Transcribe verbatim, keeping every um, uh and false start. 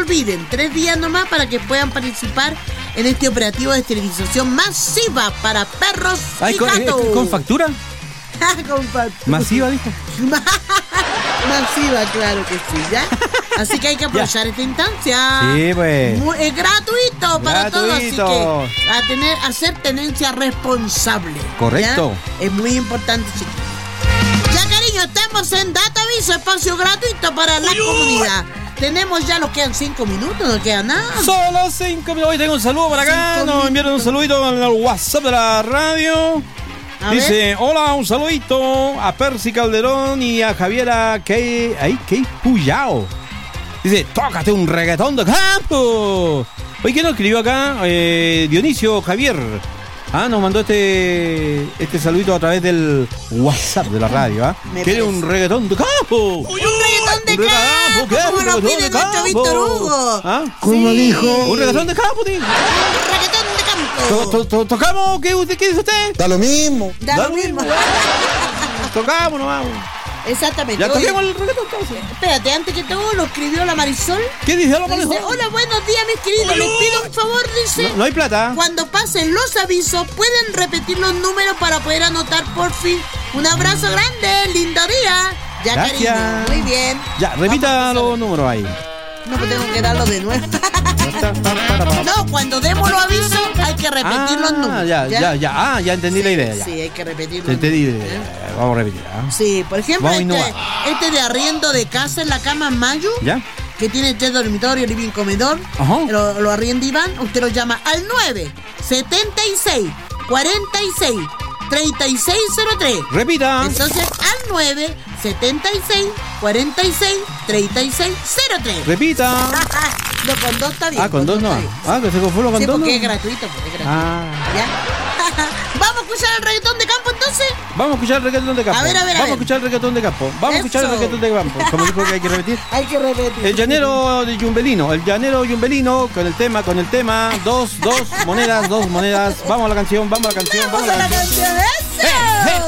olviden, tres días nomás para que puedan participar en este operativo de esterilización masiva para perros Ay, y con, gatos. eh, ¿Con factura? Con factura. ¿Masiva, dijo? Masiva, claro que sí, ¿ya? Así que hay que aprovechar esta instancia. Sí, pues. Muy- es gratuito para todos, así Gratuito. que a tener, a hacer tenencia responsable. Correcto. ¿Ya? Es muy importante, chiquillos. Ya, cariño, estamos en Data Aviso, espacio gratuito para la comunidad. Tenemos ya, nos quedan cinco minutos, no queda nada. Solo cinco minutos. Hoy tengo un saludo para acá. Cinco Nos enviaron un saludito al WhatsApp de la radio. A Dice, ver. hola, un saludito a Percy Calderón y a Javiera que ahí que Puyao. Dice, tócate un reggaetón de campo. Oye, ¿quién nos escribió acá? Eh, Dionisio Javier. Ah, nos mandó este este saludito a través del WhatsApp de la radio, ¿ah? Me ¿Quiere parece. un reggaetón de campo? Un reggaetón de Un reggaetón, campo, ¿qué? como Un lo reggaetón pide de nuestro campo. Víctor Hugo. ¿Ah? ¿Cómo Sí. dijo? Un reggaetón de campo, tío. Reggaetón de To- campo. to- to- ¿Tocamos? ¿Qué, usted, ¿Qué dice usted? Da lo mismo. Da lo mismo. Tocamos nomás. Exactamente. Ya Oye, toquemos el reggaetón entonces. espérate, antes que todo lo escribió la Marisol. ¿Qué dice la Dice, Marisol? hola, buenos días, mis queridos. Les pido un favor, dice. No, no hay plata. Cuando pasen los avisos, pueden repetir los números para poder anotar por fin. Un abrazo grande, lindo día. Ya, Gracias. cariño. Muy bien. Ya, repita Vamos a los empezar. números ahí. No, pues tengo que darlo de nuevo. No, cuando demos los avisos, hay que repetir los Ah, números. ya, ya, ya. Ah, ya entendí la idea. Ya. Sí, hay que repetir los Te entendí. números. eh, Vamos a repetir. ¿ah? Sí, por ejemplo, Vamos a este, innovar. este de arriendo de casa en la cama en Mayo, ¿Ya? que tiene tres dormitorios, living, comedor, Ajá. lo, lo arrienda Iván, usted lo llama al nueve setenta y seis cuarenta y seis treinta y seis cero tres. Repita. Entonces, al nueve setenta y seis cuarenta y seis treinta y seis cero tres. Repita. No, con dos está bien. Ah, con dos no. está bien. Ah, que se confundió con Sí, dos. porque no. es gratuito, porque es gratuito. Ah. ¿Ya? ¿Vamos a escuchar el reggaetón de campo entonces? Vamos a escuchar el reggaetón de campo. A ver, a ver, a Vamos a ver. escuchar el reggaetón de campo. Vamos a escuchar el Eso. reggaetón de campo. Como dijo que hay que repetir. Hay que repetir. El llanero de Yumbelino, el llanero Yumbelino con el tema, con el tema, dos, dos monedas, dos monedas. Vamos a la canción, vamos a la canción, vamos, ¡Vamos a la canción! ¡Eso! ¡Eh, eh!